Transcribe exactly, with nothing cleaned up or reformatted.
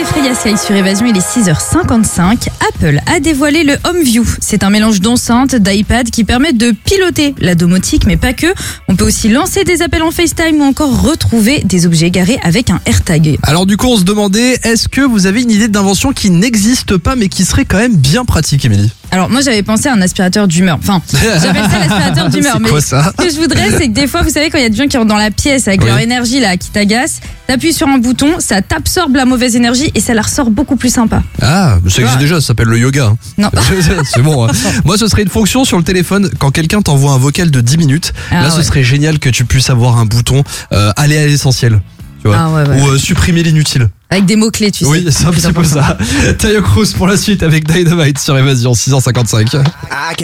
c'est Freya Sky sur Évasion, il est six heures cinquante-cinq. Apple a dévoilé le HomeView. C'est un mélange d'enceinte, d'iPad qui permet de piloter la domotique, mais pas que. On peut aussi lancer des appels en FaceTime ou encore retrouver des objets garés avec un AirTag. Alors du coup, on se demandait, est-ce que vous avez une idée d'invention qui n'existe pas mais qui serait quand même bien pratique, Émilie? Alors moi j'avais pensé à un aspirateur d'humeur. Enfin, j'appelle ça l'aspirateur d'humeur. C'est mais quoi ça? Ce que je voudrais, c'est que des fois, vous savez, quand il y a des gens qui rentrent dans la pièce avec Oui. leur énergie là qui t'agace, t'appuies sur un bouton, ça t'absorbe la mauvaise énergie et ça la ressort beaucoup plus sympa. Ah, ça existe Ouais. déjà, ça s'appelle le yoga. hein. Non. C'est bon. hein. Moi, ce serait une fonction sur le téléphone quand quelqu'un t'envoie un vocal de dix minutes. Ah là, ce ouais. serait génial que tu puisses avoir un bouton euh, aller à l'essentiel. Tu vois, Ah ouais, ouais. ou euh, supprimer l'inutile. Avec des mots clés, tu sais. Oui, c'est un petit peu ça. Tayo Cruz pour la suite avec Dynamite sur Évasion six heures cinquante-cinq.